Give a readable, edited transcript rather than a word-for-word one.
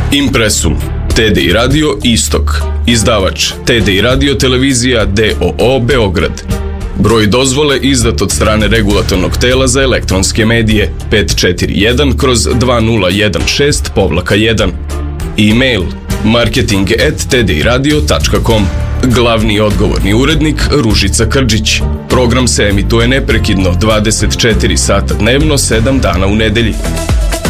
Impresum, TDI Radio Istok, izdavač TDI Radio Televizija d.o.o. Beograd. Broj dozvole izdat od strane Regulatornog tela za elektronske medije 541/2016-1. E-mail marketing@tdiradio.com. Glavni i odgovorni urednik Ružica Krđić. Program se emituje neprekidno 24 sata dnevno, 7 dana u nedelji.